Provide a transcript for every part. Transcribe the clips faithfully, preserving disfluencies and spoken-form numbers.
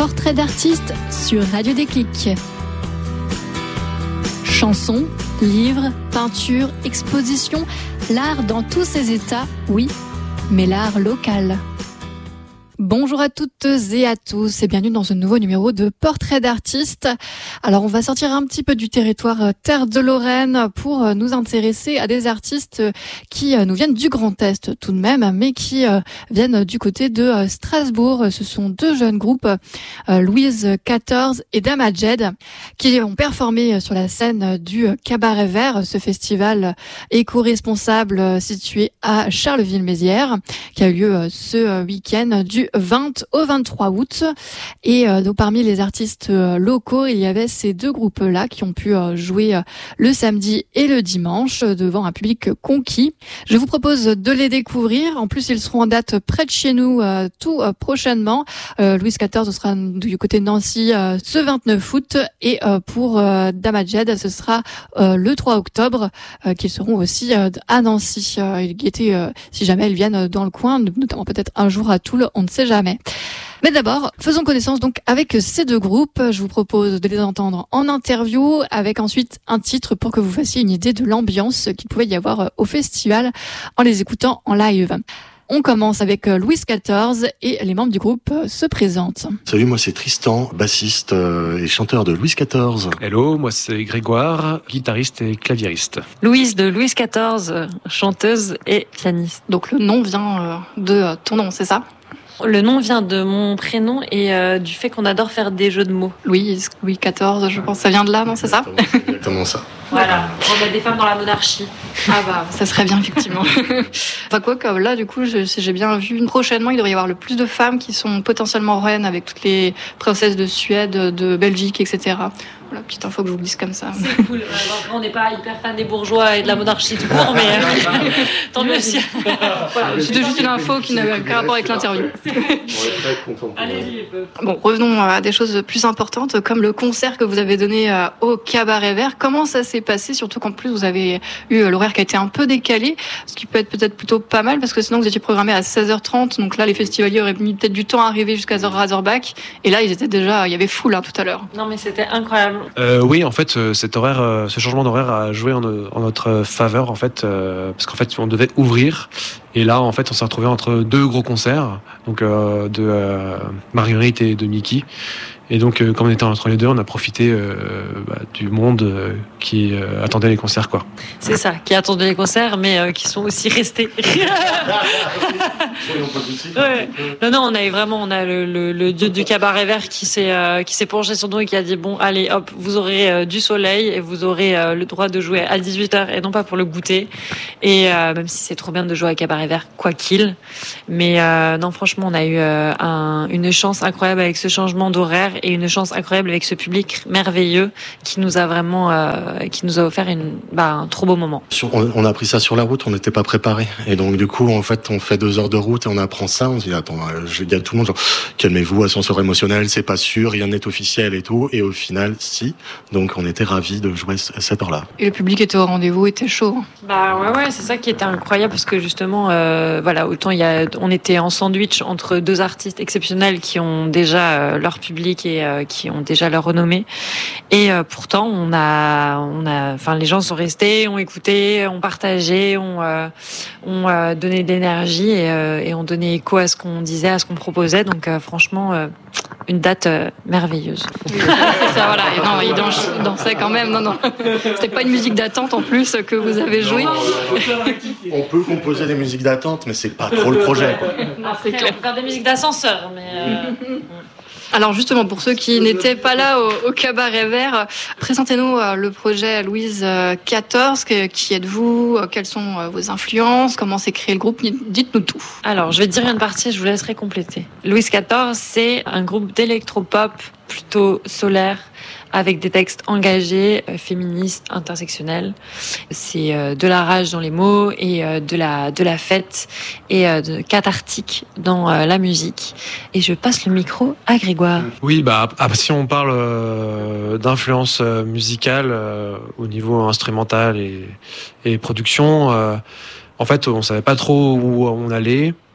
Portrait d'artiste sur Radio Déclic. Chansons, livres, peintures, expositions, l'art dans tous ses états, oui, mais l'art local. Bonjour à toutes et à tous et bienvenue dans ce nouveau numéro de Portrait d'artiste. Alors on va sortir un petit peu du territoire Terre de Lorraine pour nous intéresser à des artistes qui nous viennent du Grand Est tout de même, mais qui viennent du côté de Strasbourg. Ce sont deux jeunes groupes, Louise quatorze et Dama Jed, qui ont performé sur la scène du Cabaret Vert, ce festival éco-responsable situé à Charleville-Mézières, qui a eu lieu ce week-end du vingt au vingt-trois août. Et euh, donc parmi les artistes euh, locaux, il y avait ces deux groupes-là qui ont pu euh, jouer euh, le samedi et le dimanche euh, devant un public conquis. Je vous propose de les découvrir. En plus, ils seront en date près de chez nous euh, tout euh, prochainement. Euh, Louise quatorze, ce sera du côté de Nancy euh, ce vingt-neuf août. Et euh, pour euh, Dama Jed, ce sera euh, le trois octobre, euh, qu'ils seront aussi euh, à Nancy. Euh, ils étaient, euh, si jamais ils viennent dans le coin, notamment peut-être un jour à Toul, on ne sait jamais. Mais d'abord, faisons connaissance donc avec ces deux groupes. Je vous propose de les entendre en interview, avec ensuite un titre pour que vous fassiez une idée de l'ambiance qu'il pouvait y avoir au festival en les écoutant en live. On commence avec Louise quatorze et les membres du groupe se présentent. Salut, moi c'est Tristan, bassiste et chanteur de Louise quatorze. Hello, moi c'est Grégoire, guitariste et claviériste. Louise de Louise quatorze, chanteuse et pianiste. Donc le nom vient de ton nom, c'est ça ? Le nom vient de mon prénom et euh, du fait qu'on adore faire des jeux de mots. Louise, Louis quatorze, je pense que ça vient de là, non, c'est ça ? C'est exactement ça. Voilà, on a des femmes dans la monarchie. Ah bah, ça serait bien, effectivement. Enfin quoi, comme là, du coup, je, si j'ai bien vu, prochainement, il devrait y avoir le plus de femmes qui sont potentiellement reines avec toutes les princesses de Suède, de Belgique, et cetera. Voilà, petite info que je vous glisse comme ça. C'est cool. On n'est pas hyper fan des bourgeois et de la monarchie tout court, mais euh, tant mieux si. Voilà, c'était juste une info qui n'avait aucun rapport avec l'interview. Allez-y. Bon, revenons à des choses plus importantes, comme le concert que vous avez donné au Cabaret Vert. Comment ça s'est passé, surtout qu'en plus vous avez eu l'horaire qui a été un peu décalé, ce qui peut être peut-être plutôt pas mal, parce que sinon vous étiez programmé à seize heures trente, donc là les festivaliers auraient mis peut-être du temps à arriver jusqu'à Razorback, et là ils étaient déjà, il y avait foule hein, tout à l'heure. Non mais c'était incroyable. Euh, oui, en fait, euh, cet horaire, euh, ce changement d'horaire a joué en, en notre faveur, en fait, euh, parce qu'en fait, on devait ouvrir. Et là, en fait, on s'est retrouvé entre deux gros concerts, donc euh, de euh, Marguerite et de Mickey. Et donc, euh, comme on était entre les deux, on a profité euh, bah, du monde euh, qui euh, attendait les concerts, quoi. C'est ça, qui attendait les concerts, mais euh, qui sont aussi restés. Ouais. Non, non, on a vraiment, on a le, le, le dieu du Cabaret Vert qui s'est, euh, qui s'est penché sur nous et qui a dit bon, allez, hop, vous aurez euh, du soleil et vous aurez euh, le droit de jouer à dix-huit heures et non pas pour le goûter. Et euh, même si c'est trop bien de jouer à Cabaret Vert, quoi qu'il. Mais euh, non, franchement, on a eu euh, un, une chance incroyable avec ce changement d'horaire. Et une chance incroyable avec ce public merveilleux qui nous a vraiment, euh, qui nous a offert une, bah, un trop beau moment. Sur, on, on a pris ça sur la route, on n'était pas préparé. Et donc du coup, en fait, on fait deux heures de route et on apprend ça. On se dit attends, je dis à tout le monde, genre, calmez-vous, ascenseur émotionnel, c'est pas sûr, rien n'est officiel et tout. Et au final, si. Donc on était ravis de jouer à cette heure-là. Et le public était au rendez-vous, était chaud. Bah ouais, ouais, c'est ça qui était incroyable parce que justement, euh, voilà, autant il y a, on était en sandwich entre deux artistes exceptionnels qui ont déjà euh, leur public et euh, qui ont déjà leur renommée. Et euh, pourtant, on a, on a, enfin, les gens sont restés, ont écouté, ont partagé, ont, euh, ont euh, donné de l'énergie et, euh, et ont donné écho à ce qu'on disait, à ce qu'on proposait. Donc, euh, franchement, euh, une date euh, merveilleuse. Oui, c'est ça, voilà. Et non, il danse, dansait quand même. Non, non. C'était pas une musique d'attente en plus que vous avez joué. On peut composer des musiques d'attente, mais c'est pas trop le projet, quoi. Après, on peut faire des musiques d'ascenseur, mais. Euh... Alors justement, pour ceux qui n'étaient pas là au, au Cabaret Vert, présentez-nous euh, le projet Louise quatorze. Que, qui êtes-vous ? Quelles sont euh, vos influences ? Comment s'est créé le groupe ? Dites-nous tout. Alors, je vais dire une partie, je vous laisserai compléter. Louise quatorze, c'est un groupe d'électropop plutôt solaire, avec des textes engagés, euh, féministes, intersectionnels. C'est euh, de la rage dans les mots et euh, de la de la fête et euh, de cathartique dans euh, la musique. Et je passe le micro à Grégoire. Oui, bah ah, si on parle euh, d'influence euh, musicale euh, au niveau instrumental et, et production, euh, en fait, on savait pas trop où on allait.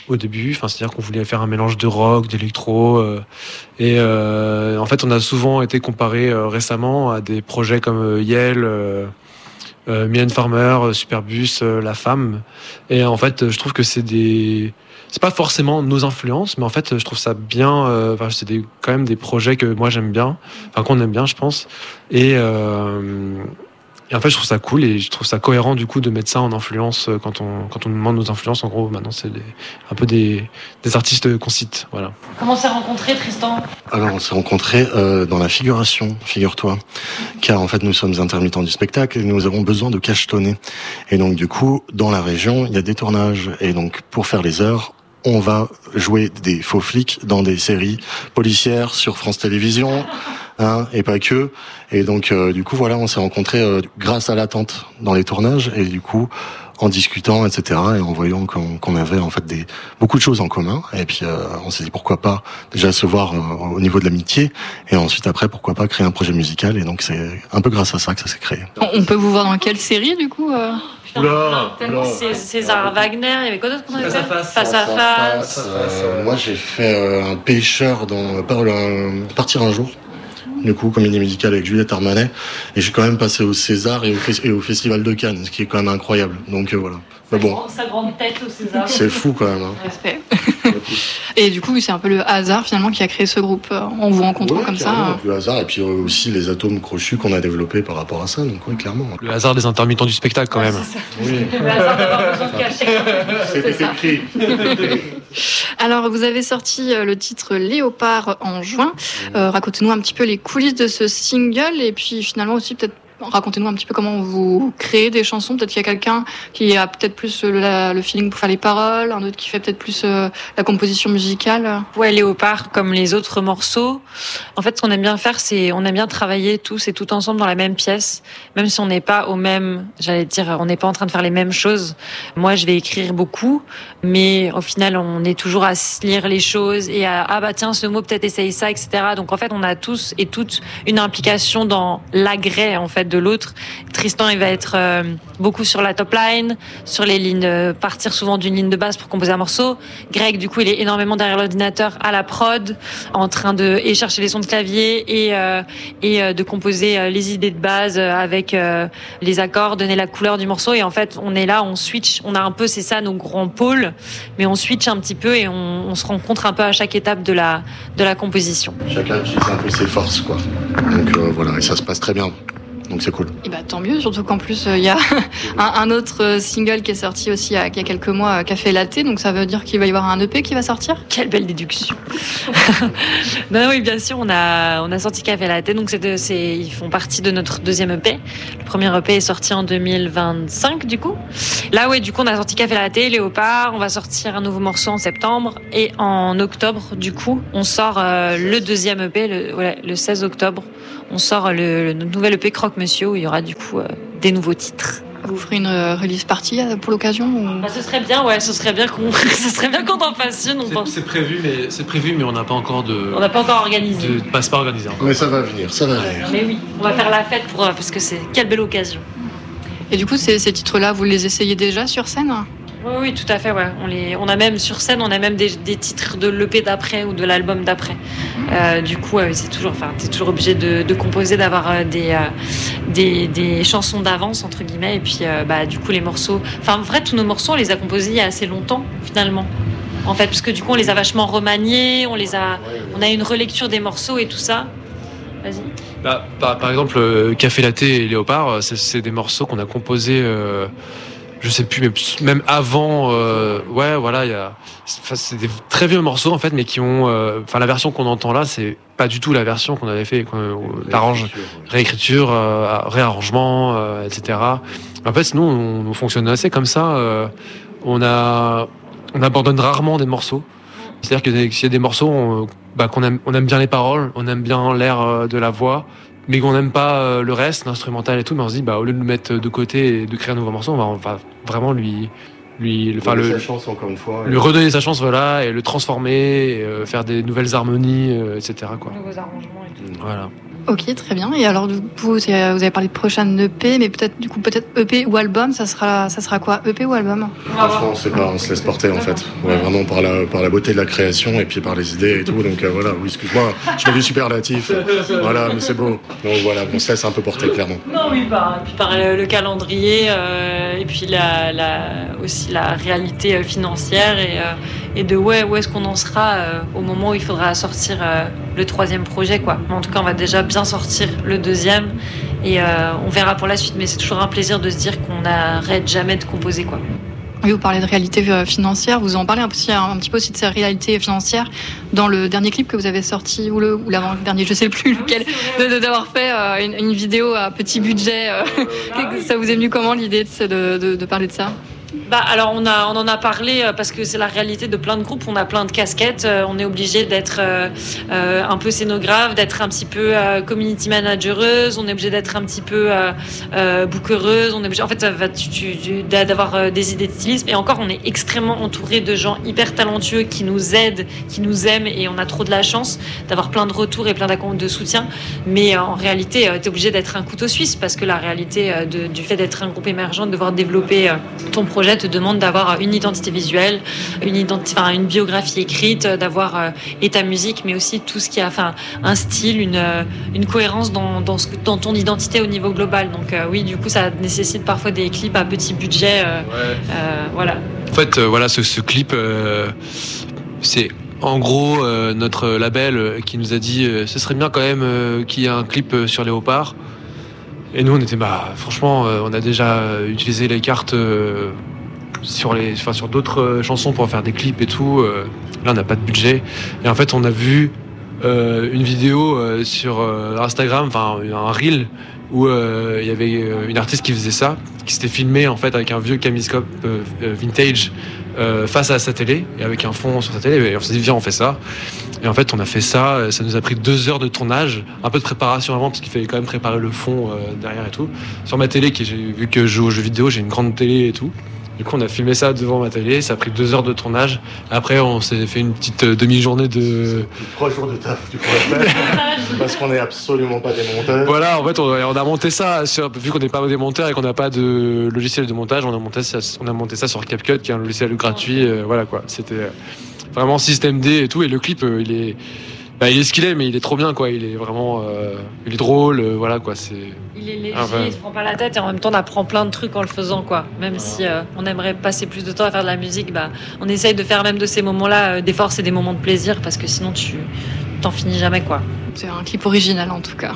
au début. Enfin, c'est-à-dire qu'on voulait faire un mélange de rock, d'électro. Euh, et euh, en fait, on a souvent été comparé euh, récemment à des projets comme euh, Yale, euh, euh, Mylène Farmer, euh, Superbus, euh, La Femme. Et en fait, je trouve que c'est des... C'est pas forcément nos influences, mais en fait, je trouve ça bien. Euh, enfin, c'est des, quand même des projets que moi j'aime bien, enfin qu'on aime bien, je pense. Et, euh, et en fait, je trouve ça cool et je trouve ça cohérent du coup de mettre ça en influence quand on quand on nous demande nos influences. En gros, maintenant, c'est des, un peu des, des artistes qu'on cite, voilà. Comment on s'est rencontrés, Tristan ? Alors, on s'est rencontrés euh, dans la figuration, figure-toi, car en fait, nous sommes intermittents du spectacle et nous avons besoin de cachetonner. Et donc, du coup, dans la région, il y a des tournages et donc pour faire les heures, on va jouer des faux flics dans des séries policières sur France Télévisions, hein, et pas que. Et donc, euh, du coup, voilà, on s'est rencontrés euh, grâce à l'attente dans les tournages, et du coup, en discutant, et cetera, et en voyant qu'on, qu'on avait en fait des beaucoup de choses en commun. Et puis, euh, on s'est dit pourquoi pas déjà se voir euh, au niveau de l'amitié, et ensuite après pourquoi pas créer un projet musical. Et donc, c'est un peu grâce à ça que ça s'est créé. On peut vous voir dans quelle série du coup euh Oula, tellement oula. c'est César Wagner, il y avait quoi d'autre qu'on avait Face à fait face. Face à face. Euh, moi, j'ai fait euh, un pêcheur dans Par- euh, Partir un jour. Du coup, comédie musicale avec Juliette Armanet. Et je suis quand même passé au César et au, fes- et au Festival de Cannes, ce qui est quand même incroyable. Donc euh, voilà. Mais bon, Sa grande tête au César. c'est fou quand même. Hein. Respect. Et du coup, c'est un peu le hasard finalement qui a créé ce groupe euh, en vous rencontrant Ouais, comme carrément, ça. Le hasard et puis euh, aussi les atomes crochus qu'on a développés par rapport à ça. Donc oui, clairement. Le hasard des intermittents du spectacle, quand même. Oui. Le hasard d'avoir besoin de cacher. C'était ça. écrit. Alors, vous avez sorti euh, le titre Léopard en juin. Euh, racontez-nous un petit peu les coulisses de ce single et puis finalement aussi peut-être racontez-nous un petit peu comment vous créez des chansons. Peut-être qu'il y a quelqu'un qui a peut-être plus le, la- le feeling pour faire les paroles, un autre qui fait peut-être plus euh, la composition musicale. Ouais, Léopard, comme les autres morceaux. En fait, ce qu'on aime bien faire, c'est on aime bien travailler tous et tout ensemble dans la même pièce, même si on n'est pas au même, j'allais dire, on n'est pas en train de faire les mêmes choses. Moi, je vais écrire beaucoup, mais au final, on est toujours à se lire les choses et à ah bah tiens, ce mot peut-être essaye ça, et cetera. Donc en fait, on a tous et toutes une implication dans l'agrès en fait de l'autre. Tristan, il va être euh, beaucoup sur la top line, sur les lignes, euh, partir souvent d'une ligne de base pour composer un morceau. Greg, du coup, il est énormément derrière l'ordinateur à la prod, en train de et chercher les sons de clavier et euh, et euh, de composer euh, les idées de base euh, avec euh, les accords, donner la couleur du morceau. Et en fait, on est là, on switch, on a un peu, c'est ça, nos grands pôles, mais on switch un petit peu et on, on se rencontre un peu à chaque étape de la de la composition. Chacun utilise un peu ses forces, quoi. Donc euh, voilà, et ça se passe très bien. Donc c'est cool. Et bah tant mieux, surtout qu'en plus il euh, y a un, un autre euh, single qui est sorti aussi il y a, il y a quelques mois, euh, Café Latte, donc ça veut dire qu'il va y avoir un E P qui va sortir. Quelle belle déduction. Non, oui, bien sûr, on a, on a sorti Café Latte, donc c'est de, c'est, ils font partie de notre deuxième E P. Le premier E P est sorti en deux mille vingt-cinq, du coup. Là, ouais, du coup, on a sorti Café Latte, Léopard, on va sortir un nouveau morceau en septembre, et en octobre, du coup, on sort euh, le deuxième E P, le, ouais, le seize octobre, on sort le, le nouvel E P Croque Monsieur, où il y aura, du coup, euh, des nouveaux titres. Vous ferez une euh, release party euh, pour l'occasion ou... Bah, ce serait bien, ouais, ce serait bien qu'on, ce serait bien qu'on en fasse une, on C'est, pense. c'est prévu, mais c'est prévu, mais on n'a pas encore de. On n'a pas encore organisé. de passe pas organisé encore. Mais ça va venir, ça va venir. Mais oui, on va faire la fête pour, euh, parce que c'est quelle belle occasion. Et du coup, ces, ces titres-là, vous les essayez déjà sur scène? Oui, oui, tout à fait. Ouais. On, les, on a même sur scène, on a même des, des titres de l'E P d'après ou de l'album d'après. Euh, du coup, ouais, c'est toujours, enfin, t'es toujours obligé de, de composer, d'avoir euh, des, euh, des, des chansons d'avance entre guillemets. Et puis, euh, bah, du coup, les morceaux. Enfin, en vrai, tous nos morceaux, on les a composés il y a assez longtemps, finalement. En fait, parce que du coup, on les a vachement remaniés, on les a, on a une relecture des morceaux et tout ça. Vas-y. Bah, par, par exemple, euh, Café Latte et Léopard, c'est, c'est des morceaux qu'on a composés, euh, je sais plus, mais même avant. Euh, ouais, voilà, il y a. C'est, c'est des très vieux morceaux en fait, mais qui ont. Enfin, euh, la version qu'on entend là, c'est pas du tout la version qu'on avait fait. Qu'on, l'arrange, réécriture, euh, réarrangement, euh, et cetera. En fait, sinon, on, on fonctionne assez comme ça. Euh, on a, on abandonne rarement des morceaux. C'est-à-dire que s'il y a des morceaux, on, bah, qu'on aime, on aime bien les paroles, on aime bien l'air euh, de la voix, mais qu'on n'aime pas euh, le reste, l'instrumental et tout, mais on se dit, bah, au lieu de le mettre de côté et de créer un nouveau morceau, on va, on va vraiment lui, lui, enfin, le, sa chance, encore une fois, lui redonner sa chance, voilà, et le transformer, et, euh, faire des nouvelles harmonies, euh, et cetera, quoi. Nouveaux arrangements et tout. Voilà. Ok, très bien. Et alors, du coup, vous avez parlé de prochaine E P, mais peut-être, du coup, peut-être E P ou album, ça sera, ça sera quoi? E P ou album? Franchement, on sait pas, on se laisse porter, en fait. Ouais, vraiment par la, par la beauté de la création et puis par les idées et tout. Donc, euh, voilà, oui, excuse-moi, je mets du superlatif. Voilà, mais c'est beau. Donc, voilà, on se laisse un peu porter, clairement. Non, oui, bah, puis par le, le calendrier, euh, et puis la, la, aussi la réalité financière et, euh, et de ouais, où est-ce qu'on en sera euh, au moment où il faudra sortir euh, le troisième projet, quoi. Mais en tout cas, on va déjà bien sortir le deuxième et euh, on verra pour la suite, mais c'est toujours un plaisir de se dire qu'on n'arrête jamais de composer, quoi. Oui, vous parlez de réalité financière, vous en parlez un, petit, un petit peu aussi de ces réalités financières dans le dernier clip que vous avez sorti, ou, le, ou l'avant-dernier, je sais plus lequel, de, de, d'avoir fait euh, une, une vidéo à petit budget. Euh, ça vous est venu comment l'idée de, de, de, de parler de ça? Bah alors on a on en a parlé parce que c'est la réalité de plein de groupes, on a plein de casquettes, on est obligé d'être euh, un peu scénographe, d'être un petit peu euh, community managereuse, on est obligé d'être un petit peu euh, euh, bookereuse, on est obligé en fait tu, tu, tu, d'avoir des idées de stylisme et encore on est extrêmement entouré de gens hyper talentueux qui nous aident, qui nous aiment et on a trop de la chance d'avoir plein de retours et plein de soutien, mais en réalité tu es obligé d'être un couteau suisse parce que la réalité de, du fait d'être un groupe émergent, de devoir développer ton projet te demande d'avoir une identité visuelle, une, identi- enfin, une biographie écrite, d'avoir euh, et ta musique, mais aussi tout ce qui a enfin, un style, une, une cohérence dans, dans, ce, dans ton identité au niveau global. Donc euh, oui, du coup, ça nécessite parfois des clips à petit budget. Euh, ouais. euh, voilà. En fait, euh, voilà, ce, ce clip, euh, c'est en gros euh, notre label euh, qui nous a dit euh, ce serait bien quand même euh, qu'il y ait un clip euh, sur Léopard. Et nous, on était, bah, franchement, euh, on a déjà utilisé les cartes euh, sur les, enfin, sur d'autres euh, chansons pour faire des clips et tout. Euh, là, on n'a pas de budget. Et en fait, on a vu euh, une vidéo euh, sur euh, Instagram, enfin, un reel où il euh, y avait une artiste qui faisait ça, qui s'était filmée en fait avec un vieux caméscope euh, vintage euh, face à sa télé et avec un fond sur sa télé. Et on s'est dit, viens, on fait ça. Et en fait, on a fait ça. Ça nous a pris deux heures de tournage, un peu de préparation avant, parce qu'il fallait quand même préparer le fond euh, derrière et tout. Sur ma télé, qui, j'ai vu que je joue aux jeux vidéo, j'ai une grande télé et tout. Du coup, on a filmé ça devant ma télé. Ça a pris deux heures de tournage. Après, on s'est fait une petite euh, demi-journée de... Trois jours de taf, tu pourrais faire. Parce qu'on n'est absolument pas des monteurs. Voilà, en fait, on, on a monté ça, sur, vu qu'on n'est pas des monteurs et qu'on n'a pas de logiciel de montage, on a monté ça, on a monté ça sur CapCut, qui est un logiciel gratuit. Euh, voilà, quoi. C'était euh, vraiment système D et tout. Et le clip, euh, il est... Bah, il est ce qu'il est, mais il est trop bien, quoi. Il est vraiment, euh, il est drôle, euh, voilà, quoi. C'est. Il est léger, enfin... il se prend pas la tête et en même temps on apprend plein de trucs en le faisant, quoi. Même voilà. si euh, on aimerait passer plus de temps à faire de la musique, bah, on essaye de faire même de ces moments-là euh, des forces et des moments de plaisir parce que sinon tu t'en finis jamais, quoi. C'est un clip original en tout cas.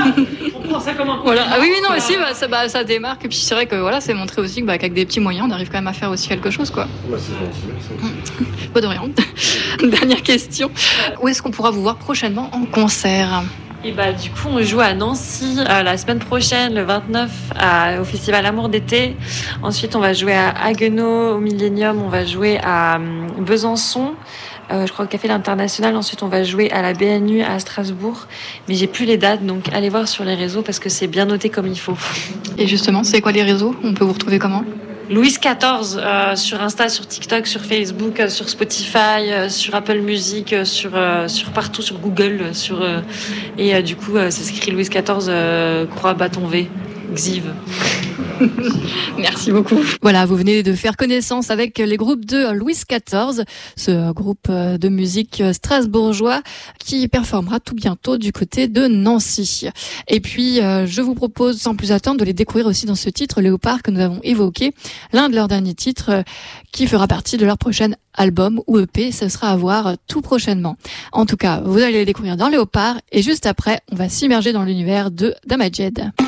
On prend ça comme un voilà. Ah oui, oui, non, mais si, bah, ça, bah, ça démarque. Et puis c'est vrai que voilà, c'est montré aussi que, bah, qu'avec des petits moyens, on arrive quand même à faire aussi quelque chose, quoi. Bah, c'est gentil. Pas de rien. Dernière question. Où est-ce qu'on pourra vous voir prochainement en concert ? Et bah du coup on joue à Nancy euh, la semaine prochaine, le vingt-neuf, à, au festival Amour d'été. Ensuite on va jouer à Haguenau au Millennium, on va jouer à um, Besançon. Euh, je crois au Café l'International. Ensuite, on va jouer à la B N U à Strasbourg. Mais j'ai plus les dates, donc allez voir sur les réseaux parce que c'est bien noté comme il faut. Et justement, c'est quoi les réseaux ? On peut vous retrouver comment ? Louise quatorze euh, sur Insta, sur TikTok, sur Facebook, euh, sur Spotify, euh, sur Apple Music, euh, sur euh, sur partout, sur Google, sur euh, et euh, du coup, euh, ça s'écrit Louise quatorze euh, croix bâton V. Xiv. Merci beaucoup. Voilà, vous venez de faire connaissance avec les groupes de Louise quatorze, ce groupe de musique strasbourgeois qui performera tout bientôt du côté de Nancy. Et puis, euh, je vous propose sans plus attendre de les découvrir aussi dans ce titre Léopard que nous avons évoqué, l'un de leurs derniers titres euh, qui fera partie de leur prochain album ou E P. Ce sera à voir tout prochainement. En tout cas, vous allez les découvrir dans Léopard et juste après, on va s'immerger dans l'univers de Damaged.